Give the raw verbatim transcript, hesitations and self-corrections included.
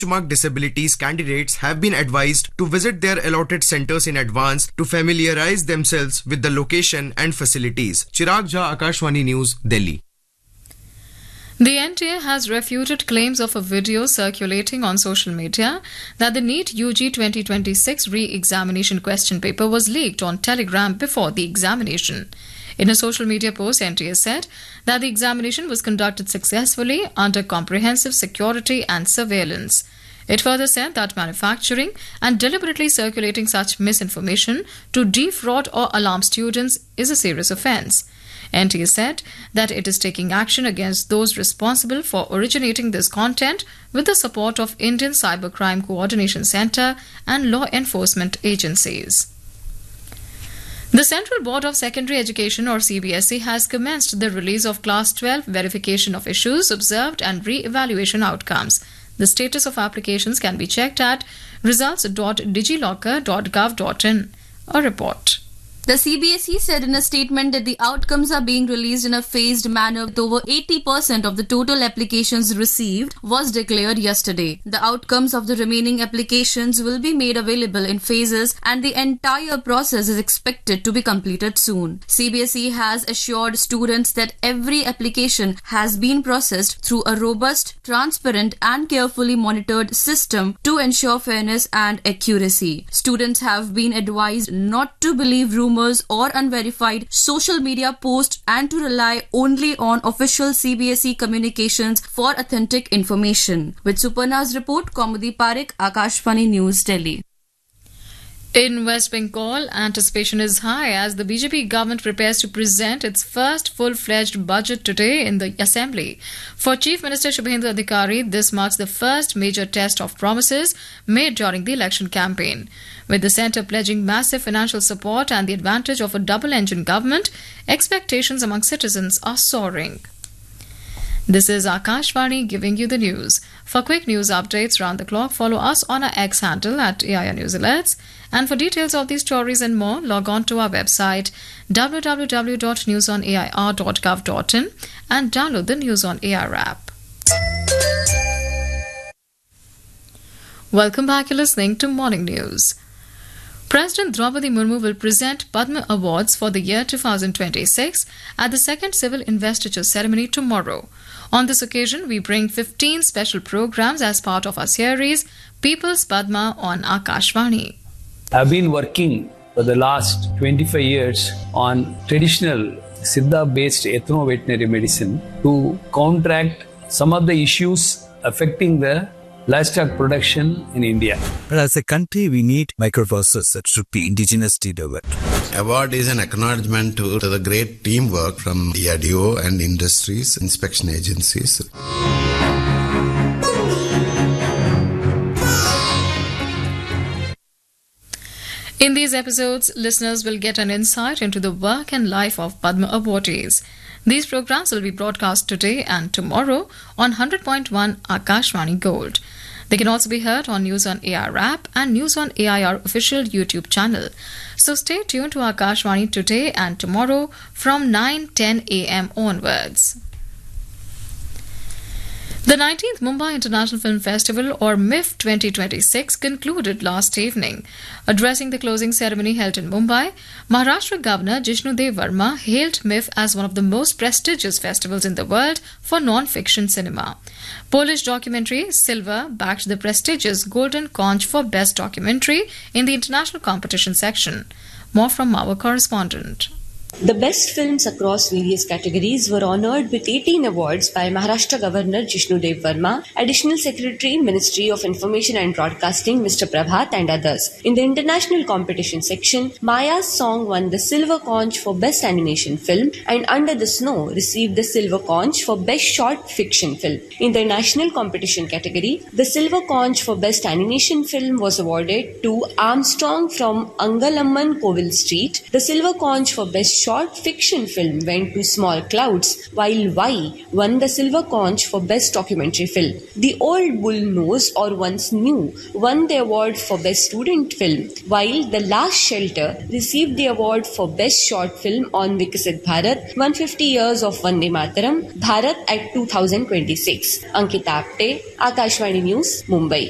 mark disabilities candidates have been advised to visit their allotted centers in advance to familiarize themselves with the location and facilities. Chirag Jha, Akashvani News, Delhi. The N T A has refuted claims of a video circulating on social media that the NEET U G twenty twenty-six re-examination question paper was leaked on Telegram before the examination. In a social media post, N T A said that the examination was conducted successfully under comprehensive security and surveillance. It further said that manufacturing and deliberately circulating such misinformation to defraud or alarm students is a serious offence. N T A said that it is taking action against those responsible for originating this content with the support of Indian Cybercrime Coordination Centre and law enforcement agencies. The Central Board of Secondary Education, or C B S E, has commenced the release of Class twelve verification of issues observed and re-evaluation outcomes. The status of applications can be checked at results dot digilocker dot gov dot in. A report. The C B S E said in a statement that the outcomes are being released in a phased manner, with over eighty percent of the total applications received was declared yesterday. The outcomes of the remaining applications will be made available in phases and the entire process is expected to be completed soon. C B S E has assured students that every application has been processed through a robust, transparent and carefully monitored system to ensure fairness and accuracy. Students have been advised not to believe rumors or unverified social media posts and to rely only on official C B S E communications for authentic information. With Suparna's report, Kaumudi Parekh, Akashvani News, Delhi. In West Bengal, anticipation is high as the B J P government prepares to present its first full-fledged budget today in the Assembly. For Chief Minister Shubhendra Adhikari, this marks the first major test of promises made during the election campaign. With the centre pledging massive financial support and the advantage of a double-engine government, expectations among citizens are soaring. This is Akashvani giving you the news. For quick news updates round the clock, follow us on our X handle at A I R News Alerts. And for details of these stories and more, log on to our website w w w dot news on a i r dot gov dot in and download the News on A I R app. Welcome back. You're listening to Morning News. President Draupadi Murmu will present Padma Awards for the year two thousand twenty-six at the second civil investiture ceremony tomorrow. On this occasion, we bring fifteen special programs as part of our series People's Padma on Akashvani. I've been working for the last twenty-five years on traditional Siddha-based ethno-veterinary medicine to counteract some of the issues affecting the livestock production in India. But as a country, we need microprocessors that should be indigenously developed. Award is an acknowledgement to, to the great teamwork from D R D O and industries, inspection agencies. In these episodes, listeners will get an insight into the work and life of Padma awardees. These programs will be broadcast today and tomorrow on one hundred point one Akashvani Gold. They can also be heard on News on A I R app and News on A I R official YouTube channel. So stay tuned to Akashvani today and tomorrow from nine ten a m onwards. The nineteenth Mumbai International Film Festival, or M I F twenty twenty-six, concluded last evening. Addressing the closing ceremony held in Mumbai, Maharashtra Governor Jishnu Dev Verma hailed M I F as one of the most prestigious festivals in the world for non-fiction cinema. Polish documentary Silver backed the prestigious Golden Conch for Best Documentary in the international competition section. More from our correspondent. The best films across various categories were honoured with eighteen awards by Maharashtra Governor Jishnu Dev Verma, Additional Secretary, Ministry of Information and Broadcasting Mister Prabhat and others. In the international competition section, Maya's song won the Silver Conch for Best Animation Film and Under the Snow received the Silver Conch for Best Short Fiction Film. In the national competition category, the Silver Conch for Best Animation Film was awarded to Armstrong from Angalamman Kovil Street. The Silver Conch for Best Short Fiction Film went to Small Clouds, while Y won the Silver Conch for Best Documentary Film. The Old Bull Nose, or Once New, won the award for Best Student Film, while The Last Shelter received the award for Best Short Film on Vikasit Bharat, one hundred fifty years of Vande Mataram, Bharat at two thousand twenty-six. Ankita Apte, Akashvani News, Mumbai.